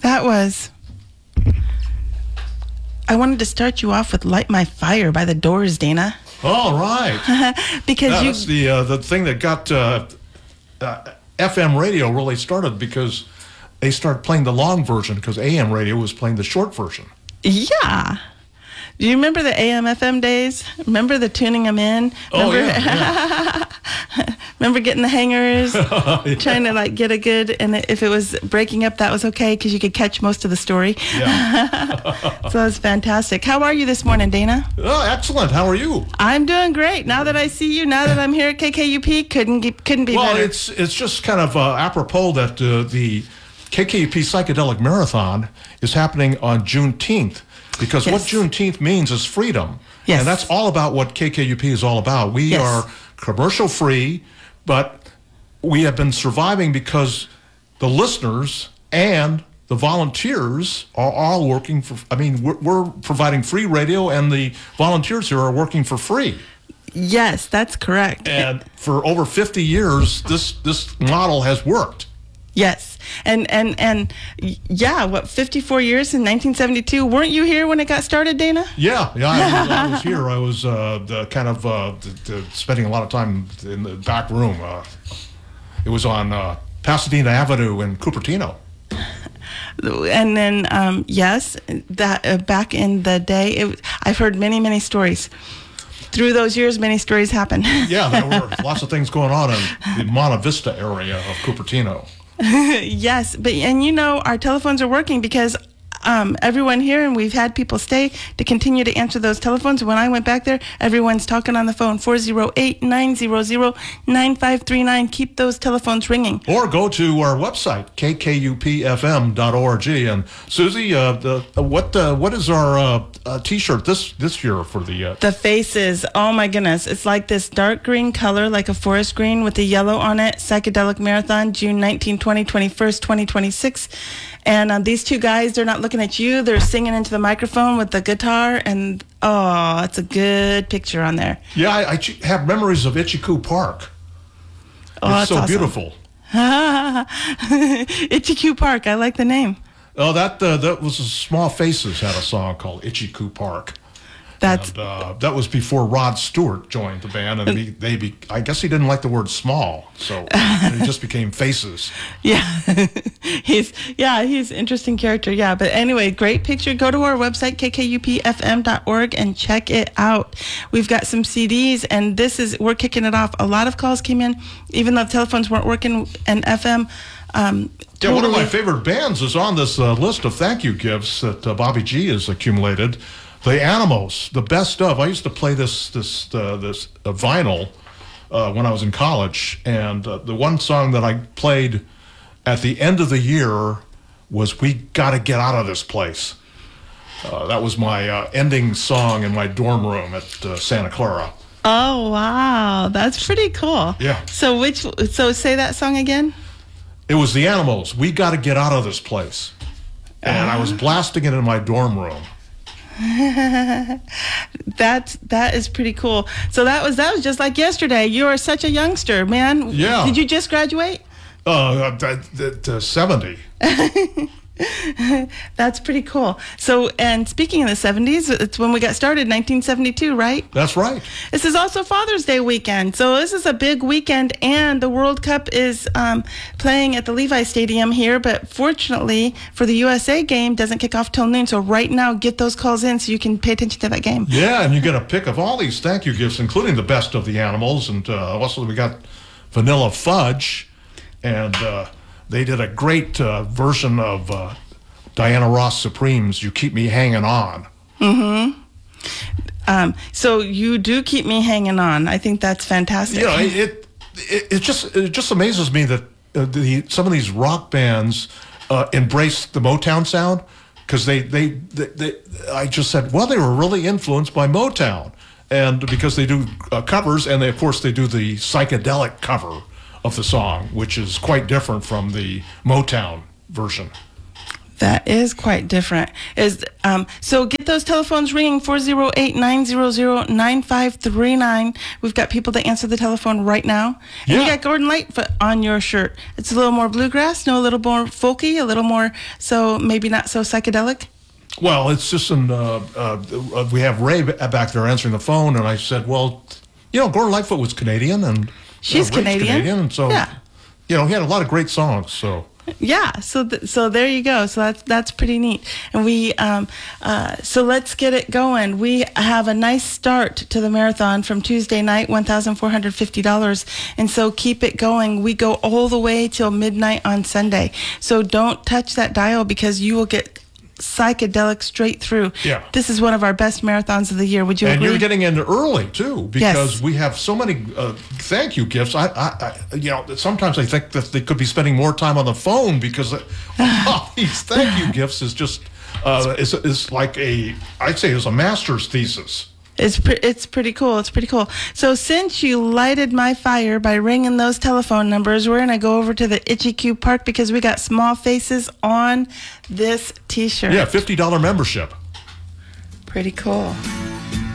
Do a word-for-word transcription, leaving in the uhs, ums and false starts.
That was... I wanted to start you off with Light My Fire by The Doors, Dana. All right. because yeah, you... That's the, uh, the thing that got uh, uh, F M radio really started, because they started playing the long version because A M radio was playing the short version. Yeah. Do you remember the A M F M days? Remember the tuning them in? Remember, Oh, yeah. yeah. remember getting the hangers? yeah. Trying to like get a good, and if it was breaking up, that was okay because you could catch most of the story. Yeah. So that was fantastic. How are you this morning, Dana? Oh, excellent. How are you? I'm doing great. Now that I see you, now that I'm here at K K U P, couldn't get, couldn't be well, better. Well, it's, it's just kind of uh, apropos that uh, the K K U P Psychedelic Marathon is happening on Juneteenth. Because yes. what Juneteenth means is freedom. Yes. And that's all about what K K U P is all about. We yes. are commercial free, but we have been surviving because the listeners and the volunteers are all working for, I mean, we're, we're providing free radio, and the volunteers here are working for free. Yes, that's correct. And for over fifty years, this, this model has worked. Yes. And, and, and yeah, what, fifty-four years in nineteen seventy-two? Weren't you here when it got started, Dana? Yeah, yeah, I was, I was here. I was uh, the, kind of uh, the, the spending a lot of time in the back room. Uh, it was on uh, Pasadena Avenue in Cupertino. And then, um, yes, that uh, back in the day, it, I've heard many, many stories. Through those years, many stories happened. Yeah, there were lots of things going on in the Monte Vista area of Cupertino. Yes, but and you know our telephones are working because um, everyone here, and we've had people stay to continue to answer those telephones. When I went back there, everyone's talking on the phone. four oh eight, nine hundred, nine five three nine. Keep those telephones ringing. Or go to our website, k k u p f m dot org. And Susie, uh, the, uh, what uh, what is our uh, uh, T-shirt this this year for the? Uh... The faces. Oh my goodness! It's like this dark green color, like a forest green with the yellow on it. Psychedelic Marathon, June nineteenth, twentieth, twenty-first, twenty twenty-six. And uh, these two guys, they're not looking at you. They're singing into the microphone with the guitar. And, oh, it's a good picture on there. Yeah, I, I have memories of Itchycoo Park. Oh, it's so awesome. beautiful. Itchycoo Park. I like the name. Oh, that uh, that was Small Faces had a song called Itchycoo Park. That's and, uh, that was before Rod Stewart joined the band, and he, they be, I guess he didn't like the word small, so it just became Faces. Yeah, he's yeah he's an interesting character. Yeah, but anyway, great picture. Go to our website k k u p f m dot org and check it out. We've got some C Ds, and this is we're kicking it off. A lot of calls came in, even though the telephones weren't working, and F M. Um, yeah, one of totally. my favorite bands is on this uh, list of thank you gifts that uh, Bobby G has accumulated. The Animals, the best of. I used to play this this uh, this uh, vinyl uh, when I was in college, and uh, the one song that I played at the end of the year was "We Gotta Get Out of This Place." Uh, that was my uh, ending song in my dorm room at uh, Santa Clara. Oh wow, that's pretty cool. Yeah. So which so say that song again? It was the Animals. We Gotta Get Out of This Place, and uh. I was blasting it in my dorm room. That's that is pretty cool. So that was that was just like yesterday. You are such a youngster, man. Yeah. Did you just graduate? Uh, at uh, seventy. That's pretty cool. So, and speaking of the seventies, it's when we got started, nineteen seventy-two, right? That's right. This is also Father's Day weekend. So this is a big weekend, and the World Cup is um, playing at the Levi Stadium here, but fortunately for the U S A game, doesn't kick off till noon. So right now, get those calls in so you can pay attention to that game. Yeah, and you get a pick of all these thank you gifts, including the best of the Animals, and uh, also we got Vanilla Fudge, and uh, they did a great uh, version of uh, Diana Ross Supreme's "You Keep Me Hanging On." Mm-hmm. Um, so you do keep me hanging on. I think that's fantastic. You know, it it, it just it just amazes me that uh, the some of these rock bands uh, embrace the Motown sound, because they, they they they I just said, well, they were really influenced by Motown, and because they do uh, covers, and they, of course they do the psychedelic cover of the song, which is quite different from the Motown version. That is quite different. Is um, so get those telephones ringing four oh eight, nine hundred, nine five three nine. We've got people to answer the telephone right now. And Yeah. you got Gordon Lightfoot on your shirt. It's a little more bluegrass, no, a little more folky, a little more, so maybe not so psychedelic. Well, it's just an, uh, uh, we have Ray back there answering the phone, and I said, well, you know, Gordon Lightfoot was Canadian, and She's uh, Ray's Canadian. Canadian, and so, Yeah. you know, he had a lot of great songs, so. Yeah, so th- so there you go. So that's that's pretty neat. And we um, uh, so let's get it going. We have a nice start to the marathon from Tuesday night, one thousand four hundred fifty dollars, and so keep it going. We go all the way till midnight on Sunday. So don't touch that dial because you will get psychedelic straight through. Yeah. This is one of our best marathons of the year. Would you And agree? you're getting in early too, because Yes. we have so many uh, thank you gifts. I, I, I, you know, sometimes I think that they could be spending more time on the phone because all these thank you gifts is just uh, is is like a I'd say it's a master's thesis. It's pre- it's pretty cool. It's pretty cool. So since you lighted my fire by ringing those telephone numbers, we're gonna go over to the Itchy Q Park because we got small faces on this T-shirt. Yeah, fifty dollar membership. Pretty cool.